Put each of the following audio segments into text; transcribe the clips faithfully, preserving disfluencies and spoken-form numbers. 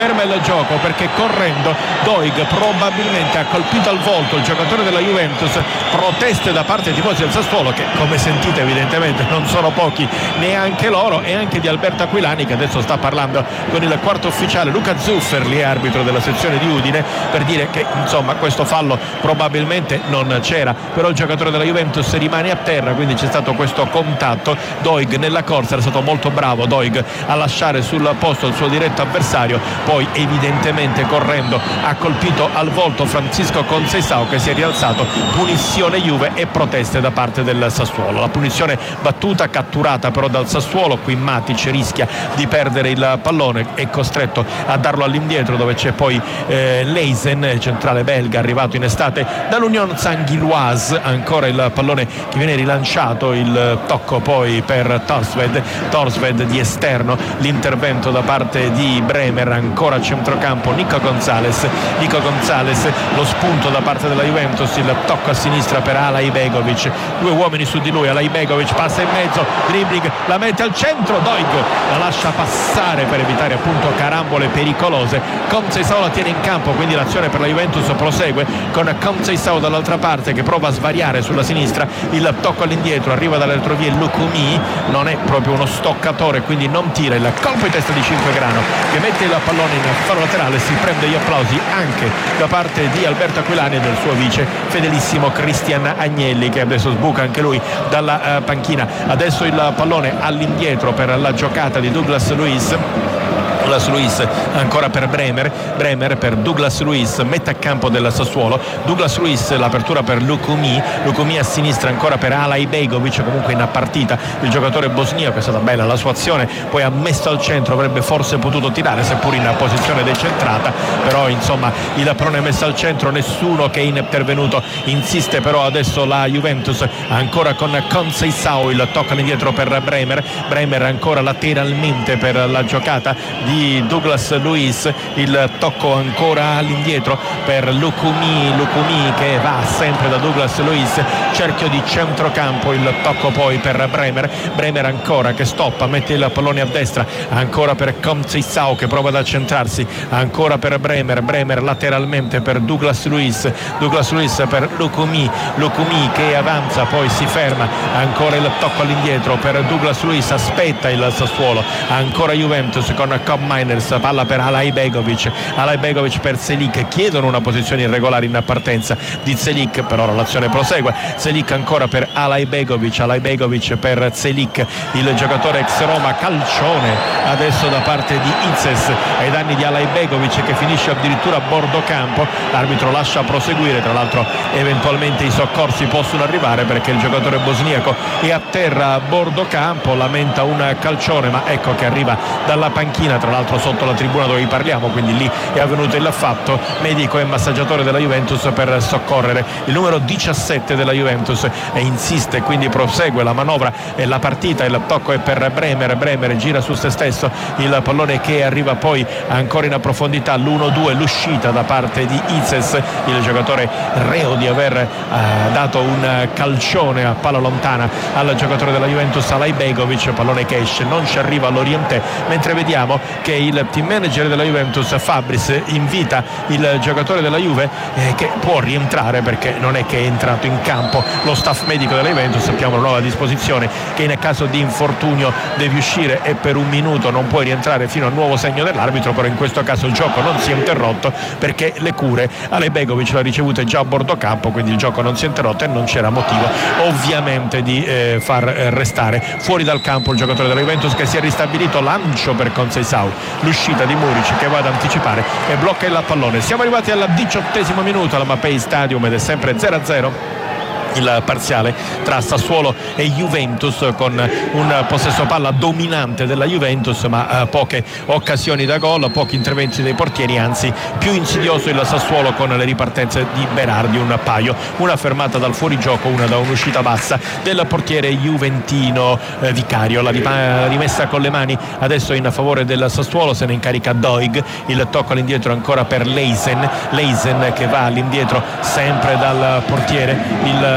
ferma il gioco perché correndo Doig probabilmente ha colpito al volto il giocatore della Juventus. Proteste da parte dei tifosi del Sassuolo, che come sentite evidentemente non sono pochi neanche loro, e anche di Alberto Aquilani, che adesso sta parlando con il quarto ufficiale Luca Zufferli, arbitro della sezione di Udine, per dire che insomma questo fallo probabilmente non c'era, però il giocatore della Juventus rimane a terra, quindi c'è stato questo contatto. Doig nella corsa era stato molto bravo Doig a lasciare sul posto il suo diretto avversario, poi evidentemente correndo ha colpito al volto Francisco Conceição, che si è rialzato. Punizione Juve e proteste da parte del Sassuolo. La punizione battuta, catturata però dal Sassuolo. Qui Matic rischia di perdere il pallone, è costretto a darlo all'indietro, dove c'è poi eh, Leisen, centrale belga arrivato in estate dall'Union Saint-Gilloise. Ancora il pallone che viene rilanciato, il tocco poi per Torsved Torsved di esterno, l'intervento da parte di Bremer. Ancora a centrocampo Nico Gonzalez Nico Gonzalez lo spunto da parte della Juventus, il tocco a sinistra per Alaibegovic, due uomini su di lui. Alaibegovic passa in mezzo, dribbling, la mette al centro, Doig la lascia passare per evitare appunto carambole pericolose. Conceição la tiene in campo, quindi l'azione per la Juventus prosegue con Conceição dall'altra parte che prova a svariare sulla sinistra, il tocco all'indietro, arriva dalle retrovie Lukumi, non è proprio uno stoccatore quindi non tira, il colpo di testa di Cinquegrano che mette il pallone in fallo laterale. Si prende gli applausi anche da parte di Alberto Aquilani e del suo vice fedelissimo Cristian Agnelli, che adesso sbuca anche lui dalla uh, panchina. Adesso il pallone all'indietro per la giocata di Douglas Luiz. Douglas Luiz ancora per Bremer Bremer per Douglas Luiz, mette a campo del Sassuolo. Douglas Luiz, l'apertura per Lukumi Lukumi a sinistra ancora per Alaibegovic, comunque in partita il giocatore bosniaco. È stata bella la sua azione, poi ha messo al centro, avrebbe forse potuto tirare seppur in posizione decentrata, però insomma il pallone è messo al centro, nessuno che è intervenuto. Insiste però adesso la Juventus ancora con Conceição, il tocco all'indietro per Bremer Bremer ancora lateralmente per la giocata di Douglas Luiz, il tocco ancora all'indietro per Lukumi Lukumi che va sempre da Douglas Luiz, cerchio di centrocampo, il tocco poi per Bremer Bremer ancora che stoppa, mette il pallone a destra, ancora per Conceição che prova ad accentrarsi, ancora per Bremer Bremer lateralmente per Douglas Luiz Douglas Luiz per Lukumi Lukumi che avanza, poi si ferma, ancora il tocco all'indietro per Douglas Luiz, aspetta il Sassuolo, ancora Juventus con Cobb Miners, palla per Alaibegovic Alaibegovic per Selic, chiedono una posizione irregolare in partenza di Selic, però l'azione prosegue. Selic ancora per Alaibegovic Alaibegovic per Selic, il giocatore ex Roma, calcione adesso da parte di Izes ai danni di Alaibegovic che finisce addirittura a bordo campo. L'arbitro lascia proseguire, tra l'altro eventualmente i soccorsi possono arrivare perché il giocatore bosniaco è a terra a bordo campo, lamenta un calcione, ma ecco che arriva dalla panchina, tra l'altro sotto la tribuna dove vi parliamo, quindi lì è avvenuto il fatto, medico e massaggiatore della Juventus per soccorrere il numero diciassette della Juventus, e insiste, quindi prosegue la manovra e la partita. Il tocco è per Bremer Bremer gira su se stesso, il pallone che arriva poi ancora in profondità, l'uno due, l'uscita da parte di Izes, il giocatore reo di aver eh, dato un calcione a palla lontana al giocatore della Juventus Alaibegovic, pallone che esce, non ci arriva all'Orientè, mentre vediamo che il team manager della Juventus Fabris invita il giocatore della Juve eh, che può rientrare perché non è che è entrato in campo lo staff medico della Juventus. Sappiamo la nuova disposizione che in caso di infortunio devi uscire e per un minuto non puoi rientrare fino al nuovo segno dell'arbitro, però in questo caso il gioco non si è interrotto perché le cure Alaibegovic l'ha ricevute già a bordo campo, quindi il gioco non si è interrotto e non c'era motivo ovviamente di eh, far eh, restare fuori dal campo il giocatore della Juventus, che si è ristabilito. Lancio per Conceição, l'uscita di Muric che va ad anticipare e blocca il pallone. Siamo arrivati al diciottesimo minuto alla Mapei Stadium ed è sempre zero a zero il parziale tra Sassuolo e Juventus, con un possesso palla dominante della Juventus ma eh, poche occasioni da gol, pochi interventi dei portieri, anzi più insidioso il Sassuolo con le ripartenze di Berardi, un paio, una fermata dal fuorigioco, una da un'uscita bassa del portiere juventino eh, Vicario. La rimessa con le mani adesso in favore del Sassuolo, se ne incarica Doig, il tocco all'indietro ancora per Leisen Leisen che va all'indietro sempre dal portiere, il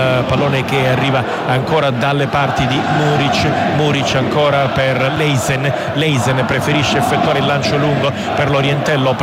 il pallone che arriva ancora dalle parti di Muric. Muric ancora per Leisen, Leisen preferisce effettuare il lancio lungo per l'Orientello.